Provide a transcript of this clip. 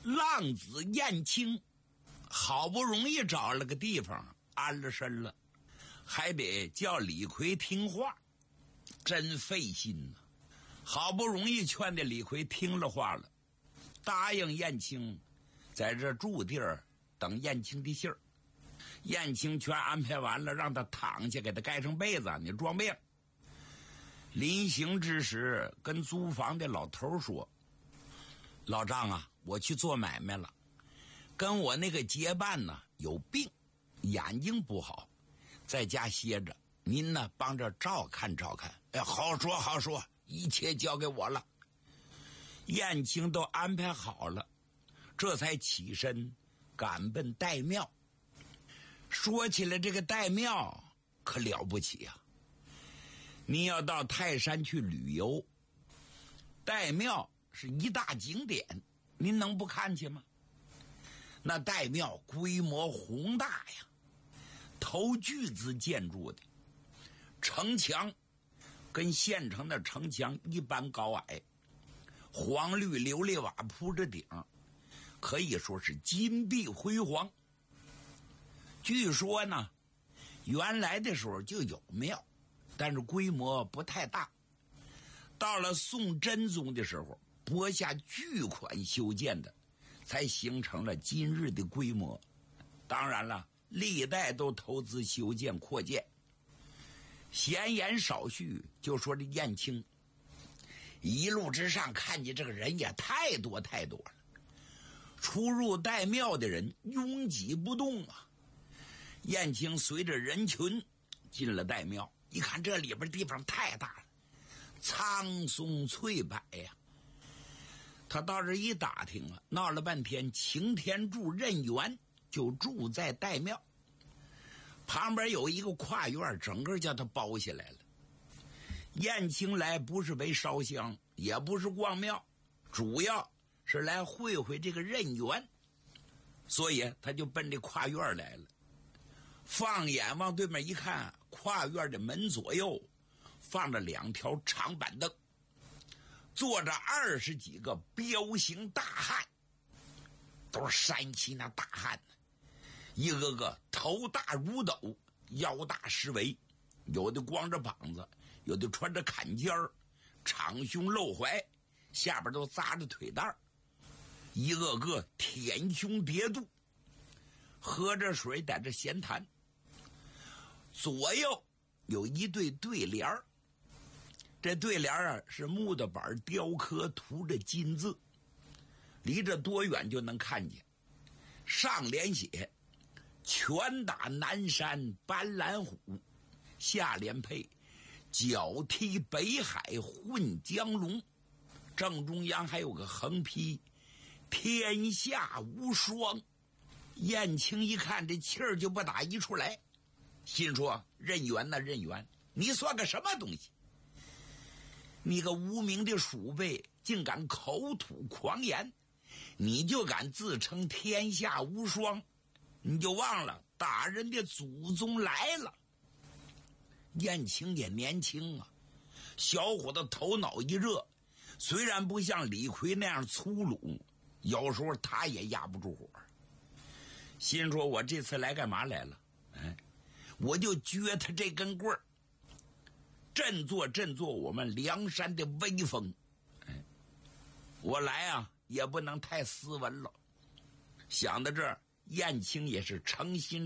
浪子燕青好不容易找了个地方安了身了，还得叫李逵听话，真费心呐。好不容易劝的李逵听了话了，答应燕青在这住地儿等燕青的信儿。燕青全安排完了，让他躺下，给他盖上被子，你装病。临行之时，跟租房的老头说：“老张啊，我去做买卖了，跟我那个结伴呢有病，眼睛不好，在家歇着。您呢帮着照看照看。”哎，好说好说，一切交给我了。燕青都安排好了，这才起身赶奔岱庙。说起来，这个岱庙可了不起啊！你要到泰山去旅游，岱庙是一大景点，您能不看去吗？那岱庙规模宏大呀，头巨资建筑的，城墙跟县城的城墙一般高矮，黄绿琉璃瓦铺着顶，可以说是金碧辉煌。据说呢，原来的时候就有庙，但是规模不太大。到了宋真宗的时候，拨下巨款修建的，才形成了今日的规模。当然了，历代都投资修建扩建。闲言少叙，就说这燕青一路之上看见这个人也太多太多了，出入岱庙的人拥挤不动啊。燕青随着人群进了岱庙，一看这里边地方太大了，苍松翠柏呀。他到这一打听了，闹了半天，擎天柱任元就住在岱庙旁边，有一个跨院，整个叫他包下来了。燕青来不是为烧香，也不是逛庙，主要是来会会这个任元，所以他就奔这跨院来了。放眼往对面一看，跨院的门左右放着2条长板凳，坐着20几个彪形大汉，都是山西那大汉，一个个头大如斗，腰大狮围，有的光着膀子，有的穿着坎肩儿，敞胸露怀，下边都扎着腿带，一个个舔胸叠肚，喝着水在这闲谈。左右有一对对联儿，这对联啊是木头板雕刻涂着金字，离着多远就能看见。上联写拳打南山斑斓虎，下联配脚踢北海混江龙，正中央还有个横批天下无双。燕青一看这气儿就不打一处来，心说任元呐任元，你算个什么东西？你个无名的鼠辈，竟敢口吐狂言，你就敢自称天下无双，你就忘了打人的祖宗来了。燕青也年轻啊，小伙子头脑一热，虽然不像李逵那样粗鲁，有时候他也压不住火。心说我这次来干嘛来了？我就撅他这根棍儿，振作我们梁山的威风。我来啊也不能太斯文了。想到这儿，燕青也是诚心